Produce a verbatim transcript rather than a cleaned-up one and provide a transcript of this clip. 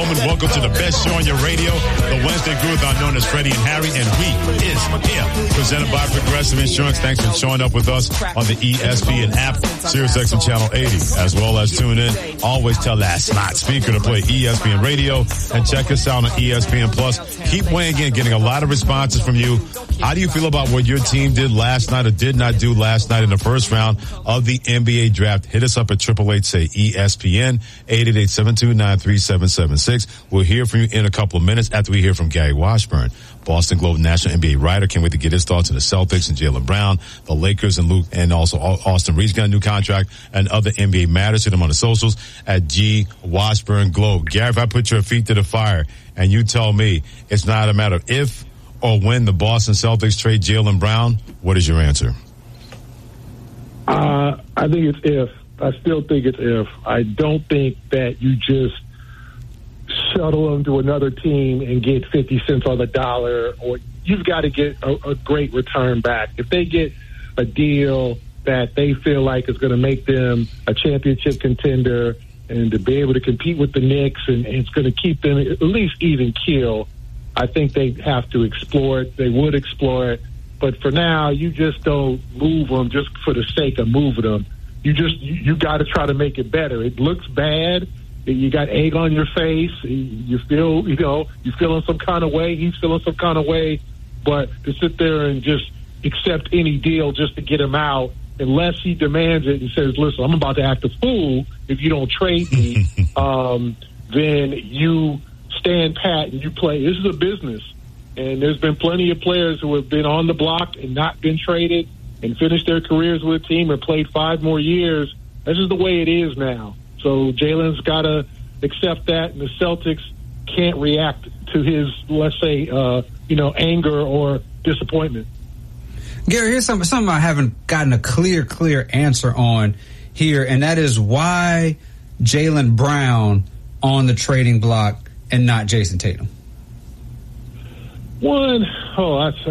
Welcome to the best show on your radio, the Wednesday Groove, known as Freddie and Harry, and we is here. Presented by Progressive Insurance. Thanks for showing up with us on the E S P N app, SiriusXM Channel eighty, as well as tune in. Always tell that smart speaker to play E S P N Radio and check us out on E S P N Plus. Keep weighing in, getting a lot of responses from you. How do you feel about what your team did last night or did not do last night in the first round of the N B A draft? Hit us up at triple eight say E S P N, eight eight eight, seven two nine, three seven seven six. We'll hear from you in a couple of minutes after we hear from Gary Washburn, Boston Globe national N B A writer. Can't wait to get his thoughts on the Celtics and Jaylen Brown, the Lakers and Luke, and also Austin Reeves got a new contract and other N B A matters. Hit him on the socials at G Washburn Globe. Gary, if I put your feet to the fire and you tell me it's not a matter of if or when the Boston Celtics trade Jaylen Brown, what is your answer? Uh, I think it's if. I still think it's if. I don't think that you just shuttle them to another team and get fifty cents on the dollar, or you've got to get a, a great return back. If they get a deal that they feel like is going to make them a championship contender and to be able to compete with the Knicks and, and it's going to keep them at least even keel, I think they have to explore it. They would explore it. But for now, you just don't move them just for the sake of moving them. You just, you, you got to try to make it better. It looks bad. You got egg on your face. You feel, you know, you're feeling some kind of way. He's feeling some kind of way. But to sit there and just accept any deal just to get him out, unless he demands it and says, listen, I'm about to act a fool if you don't trade me, um, then you stand pat and you play. This is a business. And there's been plenty of players who have been on the block and not been traded and finished their careers with a team and played five more years. This is the way it is now. So Jaylen's got to accept that, and the Celtics can't react to his, let's say, uh, you know, anger or disappointment. Gary, here's something, something I haven't gotten a clear, clear answer on here, and that is why Jaylen Brown on the trading block and not Jason Tatum. One, oh, that's